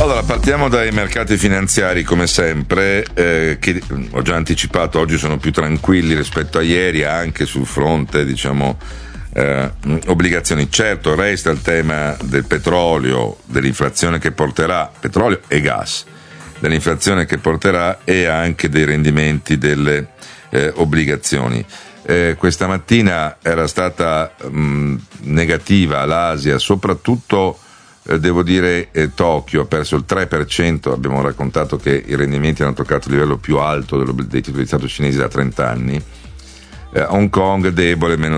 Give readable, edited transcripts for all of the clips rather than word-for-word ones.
Allora, partiamo dai mercati finanziari come sempre, che ho già anticipato, oggi sono più tranquilli rispetto a ieri anche sul fronte, diciamo, obbligazioni. Certo, resta il tema del petrolio, dell'inflazione che porterà, petrolio e gas, dell'inflazione che porterà e anche dei rendimenti delle obbligazioni. Questa mattina era stata negativa l'Asia, soprattutto devo dire Tokyo ha perso il 3%, abbiamo raccontato che i rendimenti hanno toccato il livello più alto dei titoli di Stato cinesi da 30 anni. Hong Kong debole, meno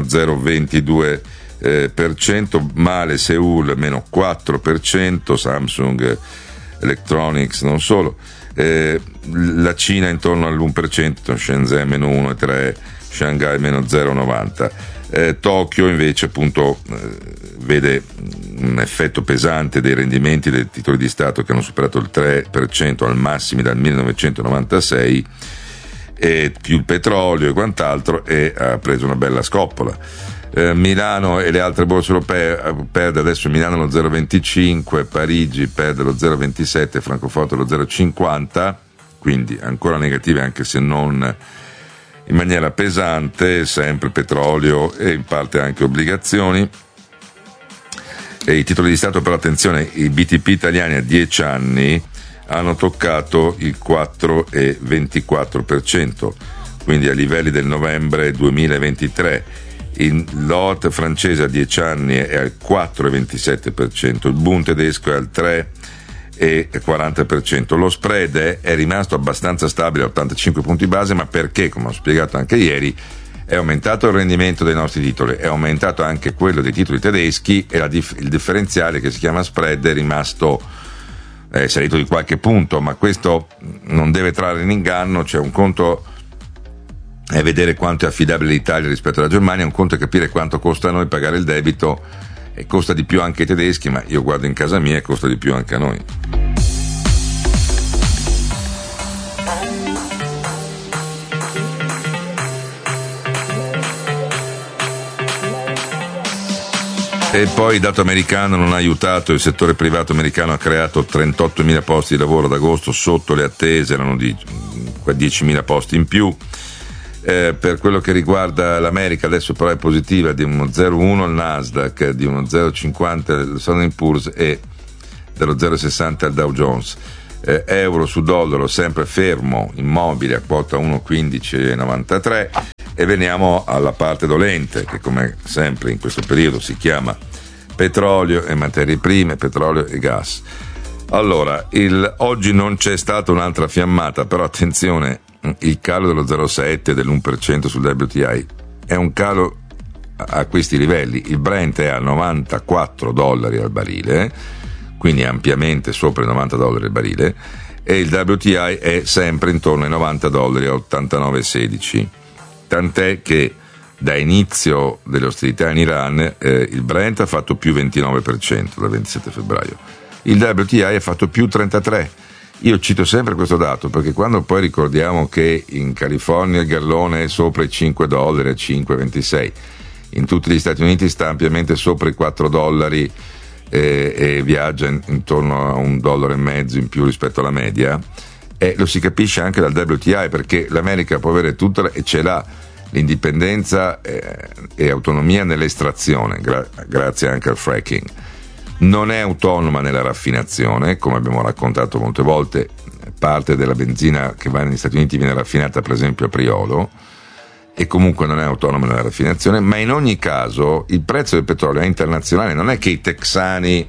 0,22%, male Seoul, meno 4%, Samsung Electronics non solo, la Cina intorno all'1%, Shenzhen meno 1,3%, Shanghai meno 0,90%. Tokyo invece appunto vede un effetto pesante dei rendimenti dei titoli di Stato che hanno superato il 3% al massimo dal 1996, e più il petrolio e quant'altro, e ha preso una bella scoppola. Milano e le altre borse europee perde adesso Milano lo 0,25%, Parigi perde lo 0,27%, Francoforte lo 0,50%, quindi ancora negative anche se non in maniera pesante, sempre petrolio e in parte anche obbligazioni. E i titoli di Stato, però attenzione, i BTP italiani a 10 anni hanno toccato il 4,24%, quindi a livelli del novembre 2023. Il LOT francese a 10 anni è al 4,27%, il Bund tedesco è al 3,40%. Lo spread è rimasto abbastanza stabile a 85 punti base, ma perché, come ho spiegato anche ieri, è aumentato il rendimento dei nostri titoli, è aumentato anche quello dei titoli tedeschi, e il differenziale che si chiama spread è rimasto salito di qualche punto, ma questo non deve trarre in inganno. C'è un conto è vedere quanto è affidabile l'Italia rispetto alla Germania, un conto è capire quanto costa a noi pagare il debito, e costa di più anche ai tedeschi, ma io guardo in casa mia e costa di più anche a noi. E poi il dato americano non ha aiutato, il settore privato americano ha creato 38.000 posti di lavoro ad agosto, sotto le attese, erano di 10.000 posti in più. Per quello che riguarda l'America adesso però è positiva di uno 0,1 il Nasdaq, di uno 0,50 il Standard & Poor's e dello 0,60 il Dow Jones. Euro su dollaro sempre fermo, immobile a quota 1,1593. E veniamo alla parte dolente, che come sempre in questo periodo si chiama petrolio e materie prime, petrolio e gas. Allora, oggi non c'è stata un'altra fiammata, però attenzione, il calo dello 0,7 dell'1% sul WTI è un calo a questi livelli. Il Brent è a $94 al barile, quindi ampiamente sopra i $90 al barile, e il WTI è sempre intorno ai $90 a 89,16. Tant'è che da inizio delle ostilità in Iran il Brent ha fatto più 29% dal 27 febbraio, il WTI ha fatto più 33%. Io cito sempre questo dato perché quando poi ricordiamo che in California il gallone è sopra i $5 a 5,26, in tutti gli Stati Uniti sta ampiamente sopra i $4 e viaggia intorno a $1,50 in più rispetto alla media, e lo si capisce anche dal WTI, perché l'America può avere tutta e ce l'ha l'indipendenza e autonomia nell'estrazione, grazie anche al fracking. Non è autonoma nella raffinazione, come abbiamo raccontato molte volte. Parte della benzina che va negli Stati Uniti viene raffinata per esempio a Priolo, e comunque non è autonoma nella raffinazione. Ma in ogni caso il prezzo del petrolio è internazionale, non è che i texani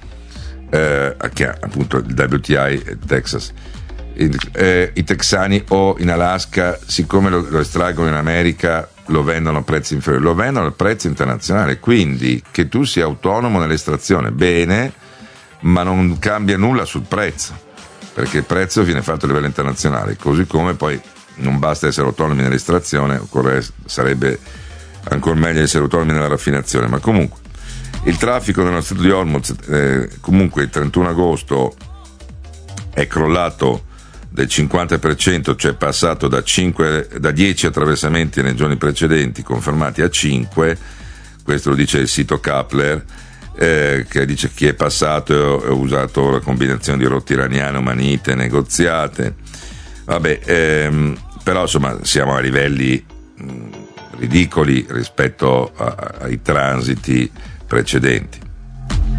che appunto il WTI Texas, i texani o in Alaska, siccome lo estraggono in America, lo vendono a prezzi inferiori, lo vendono al prezzo internazionale. Quindi che tu sia autonomo nell'estrazione, bene, ma non cambia nulla sul prezzo, perché il prezzo viene fatto a livello internazionale. Così come poi non basta essere autonomi nell'estrazione, sarebbe ancora meglio essere autonomi nella raffinazione. Ma comunque il traffico nello Stretto di Hormuz comunque il 31 agosto è crollato del 50%, cioè passato da 10 attraversamenti nei giorni precedenti confermati a 5, questo lo dice il sito Kepler, che dice chi è passato e ha usato la combinazione di rotte iraniane, umanite, negoziate. Però insomma siamo a livelli ridicoli rispetto ai transiti precedenti.